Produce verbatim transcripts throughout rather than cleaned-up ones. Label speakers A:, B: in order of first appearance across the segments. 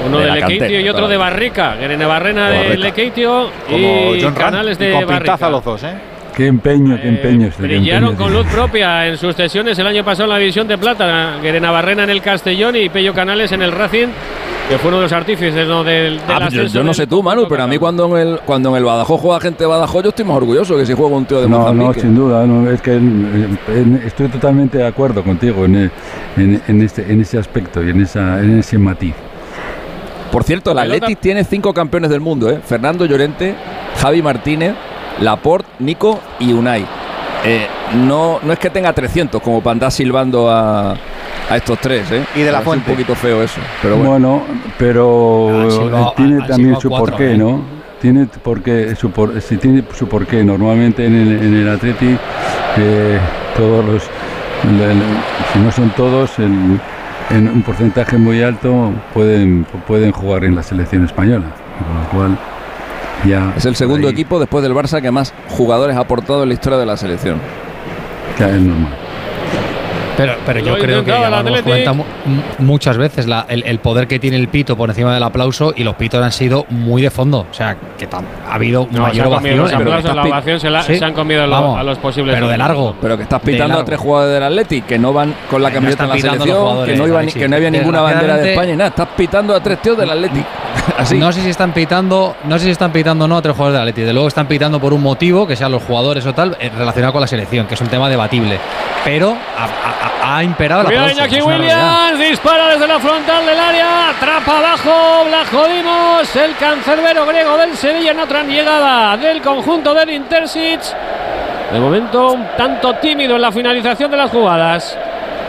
A: Uno
B: de,
A: de
B: de
A: Lekeitio y otro de Barrica. Gerenabarrena de Lekeitio y
C: John
A: Canales
C: Rand,
A: de
C: y con pintaza
A: Barrica.
C: los dos, ¿eh?
D: Qué empeño, qué empeño.
A: Eh, brillaron con luz propia en sus sesiones el año pasado en la división de plata. Gerenabarrena en el Castellón y Pello Canales en el Racing, que fue uno de los artífices, ¿no? del, del
B: ah, yo, yo no sé tú, Manu, pero a mí cuando en el cuando en el Badajoz juega gente de Badajoz, yo estoy más orgulloso que si juega un tío de
D: no,
B: Mozambique.
D: No, sin duda, no, es que en, en, estoy totalmente de acuerdo contigo en, en, en, este, en ese aspecto y en, esa, en ese matiz.
B: Por cierto, el Athletic tiene cinco campeones del mundo, ¿eh? Fernando Llorente, Javi Martínez, Laporte, Nico y Unai. Eh, no, no es que tenga trescientos como para andar silbando a, a estos tres, ¿eh?
C: Y de la Fuente.
B: Es un poquito feo eso. Pero bueno,
D: bueno pero
E: ah, silbado,
D: tiene
E: ah,
D: también su
E: cuatro,
D: porqué,
E: ¿eh?
D: ¿no? Tiene porqué, su por, sí, tiene su porqué. Normalmente en el, en el Athletic, eh, todos los, el, el, si no son todos, el, en un porcentaje muy alto pueden, pueden jugar en la selección española, con lo cual ya
B: es el segundo
D: ahí,
B: equipo después del Barça que más jugadores ha aportado en la historia de la selección.
D: ya es normal.
E: Pero, pero yo
A: Lo
E: creo que
A: intentaba
E: ya
A: el
E: lo hemos
A: Athletic.
E: comentado mu- muchas veces la, el, el poder que tiene el pito por encima del aplauso, y los pitos han sido muy de fondo. O sea, que tam, ha habido
A: No,
E: mayor
A: se han comido
E: ovación.
A: los
E: pero
A: aplausos,
E: que
A: la
E: estás
A: ovación se, la,
E: sí,
A: se han comido lo,
E: vamos,
A: a los posibles.
E: pero de largo.
B: Pero que estás
E: De
B: pitando
E: largo.
B: a tres jugadores del Athletic que no van con la
E: No
B: camiseta en
E: están
B: la
E: pitando los
B: selección,
E: jugadores,
B: que no, iba,
E: Alexis.
B: que no había ninguna bandera de
E: Desgraciadamente,
B: España y nada. Estás pitando a tres tíos del Athletic. Así.
E: No sé si están pitando, no sé si están pitando o no a tres jugadores del Athletic. De luego están pitando por un motivo, que sean los jugadores o tal, eh, relacionado con la selección, que es un tema debatible. Pero ha, ha, ha imperado el
A: Cuidado,
E: aplauso.
A: Iñaki
E: es una realidad.
A: Williams dispara desde la frontal del área, atrapa abajo, la jodimos, el cancerbero griego del Sevilla en otra llegada del conjunto del Intersic. De momento un tanto tímido en la finalización de las jugadas.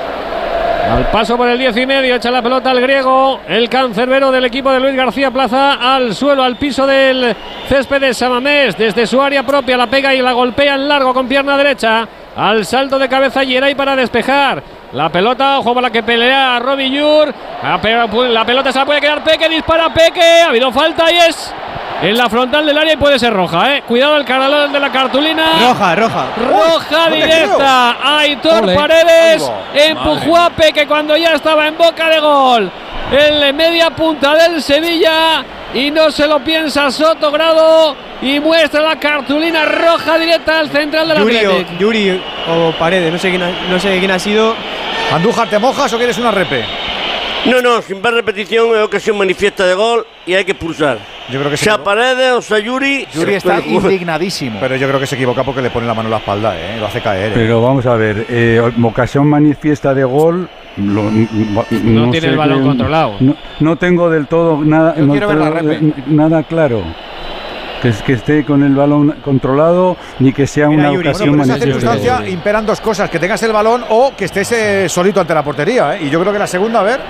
A: Al paso por el diez y medio, echa la pelota al griego, el cancerbero del equipo de Luis García Plaza, al suelo, al piso del césped de Samamés, desde su área propia la pega y la golpea en largo con pierna derecha, al salto de cabeza Yeray para despejar. La pelota, ojo para la que pelea Robbie Yur, la pelota se la puede quedar Peque, dispara Peque, ha habido falta y es en la frontal del área y puede ser roja, ¿eh? Cuidado el caralón de la cartulina.
F: Roja, roja.
A: Roja
C: Uy,
A: directa. Aitor
E: Ole.
A: Paredes
C: Ahí
A: empujó a Peque cuando ya estaba en boca de gol. En media punta del Sevilla y no se lo piensa Soto Grado y muestra la cartulina roja directa al central del
F: Yuri, o,
A: Athletic.
F: Yuri o Paredes, no sé quién ha, no sé quién ha sido.
C: Andújar, ¿te mojas o quieres una repe?
G: No, no, sin ver repetición es ocasión manifiesta de gol y hay que expulsar.
C: Yo creo que
G: sea
C: se
G: Paredes o sea Yuri.
C: Yuri está
G: pero-
C: indignadísimo. Pero yo creo que se equivoca porque le pone la mano en la espalda, ¿eh? Lo hace caer. ¿eh?
D: Pero vamos a ver, eh, ocasión manifiesta de gol. Lo, no
A: No tiene
D: sé
A: el balón
D: qué-
A: controlado.
D: No, no tengo del todo nada,
C: Yo
D: no
C: quiero ver la
D: tengo,
C: repe.
D: eh, nada claro. Que, es- que esté con el balón controlado ni que sea
F: Mira,
D: una
F: Yuri,
D: ocasión
C: Bueno, pero en esa
D: manifiesta. de
C: circunstancia
D: gol.
C: imperan dos cosas: que tengas el balón o que estés eh, solito ante la portería. ¿eh? Y yo creo que la segunda, a ver.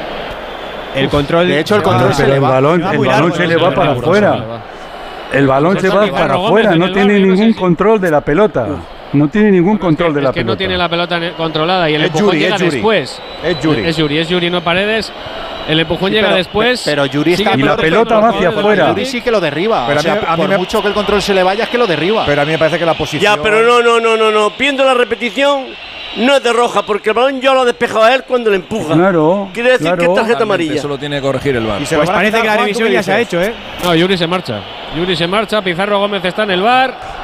F: El control.
C: De hecho, el
F: se va-
C: control
D: Ah,
C: se
D: pero
C: le
D: el
C: va-
D: balón,
C: se va
D: el
C: muy
D: balón
C: largo,
D: se
C: ¿no?
D: le va para afuera. El balón
A: Pues
D: se
A: está
D: va
A: Pizarro
D: para
A: Gómez
D: afuera,
A: en
D: no
A: el
D: tiene
A: barrio, no sé
D: ningún
A: si-
D: control de la pelota. No tiene ningún control de la
A: es que
D: pelota.
A: no tiene la pelota ne- controlada y el
C: Es
A: empujón
C: Yuri,
A: llega
C: es Yuri.
A: después.
C: Es Yuri.
A: Es Yuri, es Yuri, no Paredes. El empujón
H: Sí,
A: llega
H: pero-
A: después.
H: pero Yuri está-
A: sigue
D: Y la
A: por
D: pelota
A: los
D: va hacia
A: jugadores del
D: afuera.
A: Athletic.
H: Yuri sí que lo derriba.
C: Pero
H: o
C: a mí-
H: sea,
C: a mí
H: por
C: me-
H: mucho que el control se le vaya, es que lo derriba.
C: Pero a mí me parece que la posición.
G: Ya, pero no, no, no, no, no. Viendo la repetición, no es de roja, porque el balón ya lo ha despejado a él cuando le empuja.
D: Claro.
G: Quiere decir
D: claro.
G: que es tarjeta
B: Realmente
G: amarilla.
B: Eso lo tiene que corregir el V A R.
C: Y se lo
F: Pues
C: van a
F: parece
C: quitar,
F: que la
C: Juan, ¿tú
F: revisión
C: qué
F: ya se ha
C: dices?
F: hecho, ¿eh?
A: No, Yuri se marcha. Yuri se marcha. Pizarro Gómez está en el bar.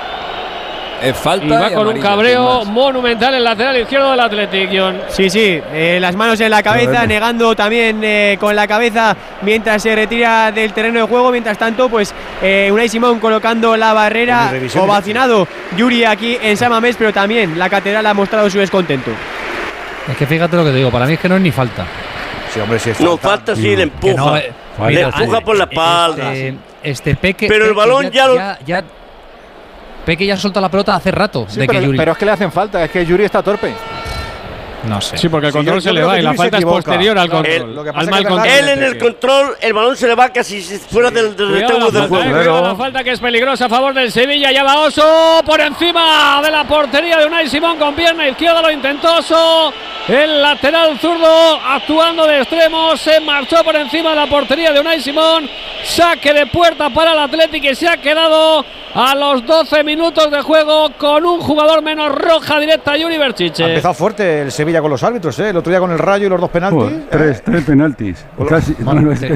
B: Es falta
A: Y va
B: y
A: con un
B: amarilla,
A: cabreo
B: sin más.
A: monumental en el lateral izquierdo del Athletic, John.
F: Sí, sí, eh, las manos en la cabeza,
D: Joder.
F: negando también eh, con la cabeza mientras se retira del terreno de juego. Mientras tanto, pues eh, Unai Simón colocando la barrera,
C: Ni revisión ni
F: ovacionado Yuri aquí en San Mamés, pero también la catedral ha mostrado su descontento.
E: Es que fíjate lo que te digo, para mí es que no es ni falta.
C: Sí, hombre, sí es
G: No,
C: falta.
G: falta sí, le
E: Que no,
G: empuja.
E: eh,
D: Falta,
G: Le
D: sí.
G: empuja por la espalda.
E: Este, este Peque.
G: Pero el
E: Peque
G: balón ya lo-
E: ya, ya- Peque ya soltó la pelota hace rato.
H: Sí,
E: de
H: pero,
E: que Yuri.
H: pero es que le hacen falta, es que Yuri está torpe.
E: No sé.
A: Sí, porque el
C: Sí,
A: control
C: yo-
A: se
C: yo
A: le
C: creo
A: va
C: que
A: y la
C: Yuri se
A: falta es
C: equivoca.
A: posterior al
C: Claro,
A: control.
C: lo que pasa
A: al
C: es
A: mal
C: que es verdad
A: control.
C: que-
G: Él en el control, el balón se le va casi fuera del, del
A: Cuidado
G: rectángulo
A: la
G: del
A: falta,
G: juego.
A: eh,
D: Claro.
A: cuidado la falta que es peligrosa a favor del Sevilla. Ya va Oso por encima de la portería de Unai Simón con pierna izquierda. Lo intentó Oso. El lateral zurdo actuando de extremo. Se marchó por encima de la portería de Unai Simón. Saque de puerta para el Athletic y se ha quedado a los doce minutos de juego con un jugador menos. Roja directa, Yuri Berchiche.
C: Ha empezado fuerte el Sevilla con los árbitros, ¿eh? El otro día con el Rayo y los dos penaltis.
D: Joder, tres, tres penaltis.
C: Hola.
D: Casi,
E: Bueno,
D: bueno, es
E: te-
D: que